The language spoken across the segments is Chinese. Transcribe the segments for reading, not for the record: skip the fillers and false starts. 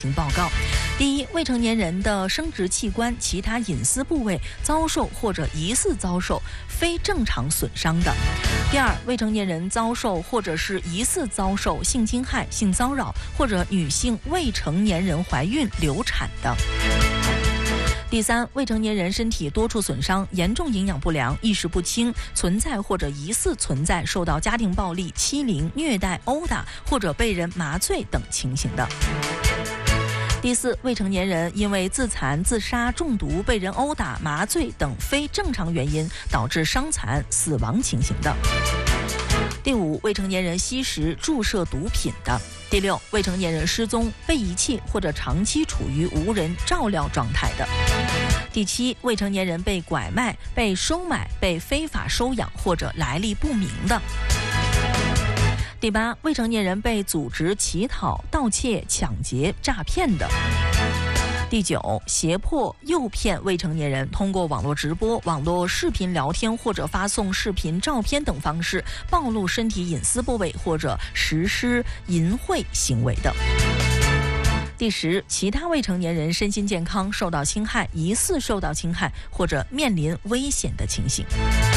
报告。第一，未成年人的生殖器官、其他隐私部位遭受或者疑似遭受非正常损伤的。第二，未成年人遭受或者是疑似遭受性侵害、性骚扰，或者女性未成年人怀孕、流产的。第三，未成年人身体多处损伤、严重营养不良、意识不清，存在或者疑似存在受到家庭暴力、欺凌、虐待、殴打或者被人麻醉等情形的。第四，未成年人因为自残、自杀、中毒、被人殴打、麻醉等非正常原因导致伤残、死亡情形的。第五，未成年人吸食、注射毒品的。第六，未成年人失踪、被遗弃或者长期处于无人照料状态的。第七，未成年人被拐卖、被收买、被非法收养或者来历不明的。第八，未成年人被组织乞讨、盗窃、抢劫、诈骗的。第九，胁迫、诱骗未成年人通过网络直播、网络视频聊天或者发送视频、照片等方式暴露身体隐私部位或者实施淫秽行为的。第十，其他未成年人身心健康受到侵害、疑似受到侵害或者面临危险的情形。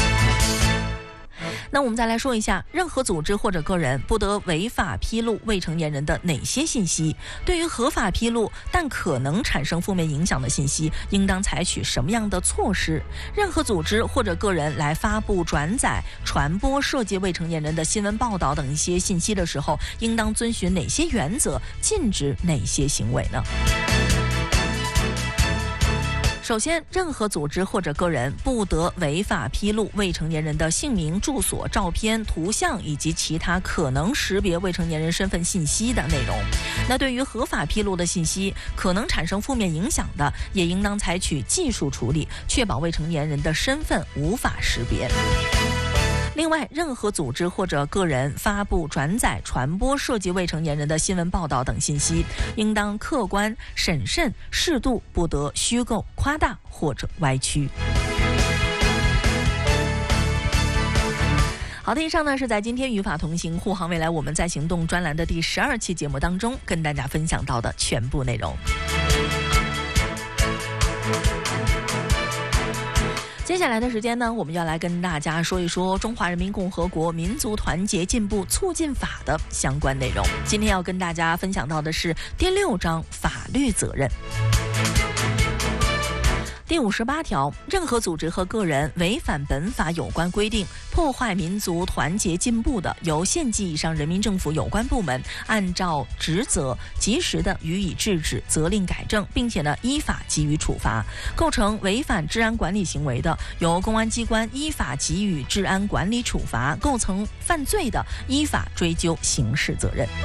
那我们再来说一下，任何组织或者个人不得违法披露未成年人的哪些信息？对于合法披露但可能产生负面影响的信息，应当采取什么样的措施？任何组织或者个人来发布、转载、传播涉及未成年人的新闻报道等一些信息的时候，应当遵循哪些原则？禁止哪些行为呢？首先，任何组织或者个人不得违法披露未成年人的姓名、住所、照片、图像以及其他可能识别未成年人身份信息的内容。那对于合法披露的信息可能产生负面影响的，也应当采取技术处理，确保未成年人的身份无法识别。另外，任何组织或者个人发布、转载、传播涉及未成年人的新闻报道等信息，应当客观、审慎、适度，不得虚构、夸大或者歪曲。好的，以上呢是在今天与法同行、护航未来我们在行动专栏的第12期节目当中跟大家分享到的全部内容。接下来的时间呢，我们要来跟大家说一说《中华人民共和国民族团结进步促进法》的相关内容。今天要跟大家分享到的是第6章法律责任。第58条，任何组织和个人违反本法有关规定，破坏民族团结进步的，由县级以上人民政府有关部门按照职责及时的予以制止、责令改正，并且呢依法给予处罚。构成违反治安管理行为的，由公安机关依法给予治安管理处罚；构成犯罪的，依法追究刑事责任。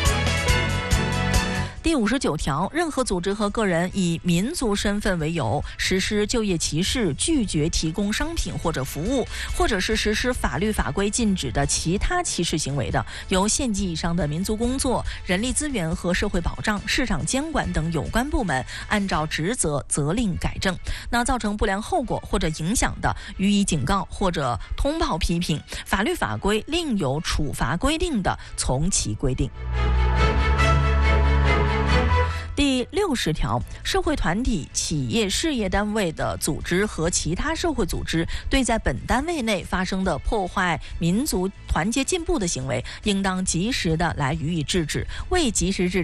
第59条，任何组织和个人以民族身份为由实施就业歧视、拒绝提供商品或者服务，或者是实施法律法规禁止的其他歧视行为的，由县级以上的民族工作、人力资源和社会保障、市场监管等有关部门按照职责责令改正。那造成不良后果或者影响的，予以警告或者通报批评，法律法规另有处罚规定的，从其规定。第60条，社会团体、企业、事业单位的组织和其他社会组织对在本单位内发生的破坏民族团结进步的行为，应当及时的来予以制止，未及时制止